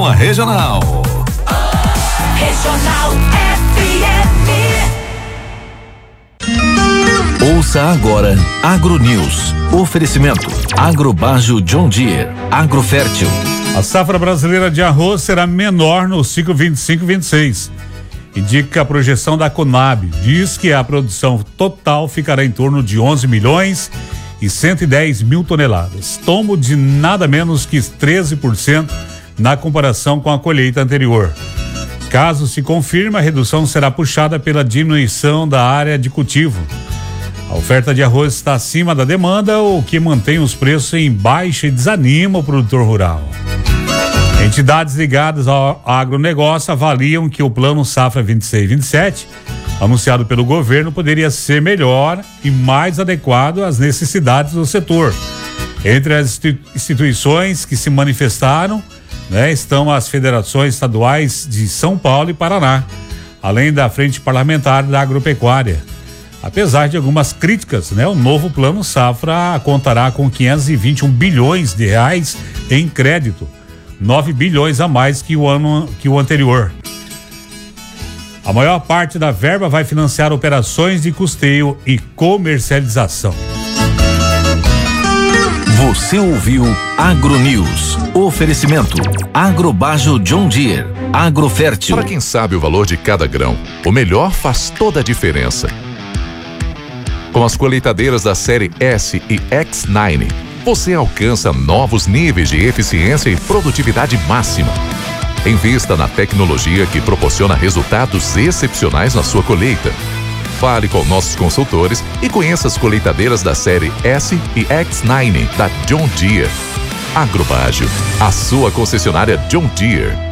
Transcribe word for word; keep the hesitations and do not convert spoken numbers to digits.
Programa Regional. Regional F M. Ouça agora Agro News. Oferecimento Agrobajo John Deere, Agrofértil. A safra brasileira de arroz será menor no ciclo vinte e cinco vinte e seis. Indica a projeção da Conab. Diz que a produção total ficará em torno de onze milhões e cento e dez mil toneladas. Tombo de nada menos que treze por cento na comparação com a colheita anterior. Caso se confirme, a redução será puxada pela diminuição da área de cultivo. A oferta de arroz está acima da demanda, o que mantém os preços em baixa e desanima o produtor rural. Entidades ligadas ao agronegócio avaliam que o plano Safra vinte e seis vinte e sete, anunciado pelo governo, poderia ser melhor e mais adequado às necessidades do setor. Entre as instituições que se manifestaram, né, estão as federações estaduais de São Paulo e Paraná, além da Frente Parlamentar da Agropecuária. Apesar de algumas críticas, né, o novo plano Safra contará com quinhentos e vinte e um bilhões de reais em crédito, nove bilhões a mais que o ano que o anterior. A maior parte da verba vai financiar operações de custeio e comercialização. Você ouviu Agro News. Oferecimento Agrobajo John Deere, Agrofértil. Para quem sabe o valor de cada grão, o melhor faz toda a diferença. Com as colheitadeiras da série S e X nove, você alcança novos níveis de eficiência e produtividade máxima. Invista na tecnologia que proporciona resultados excepcionais na sua colheita. Fale com nossos consultores e conheça as colheitadeiras da série S e X nove da John Deere. Agrobajo, a sua concessionária John Deere.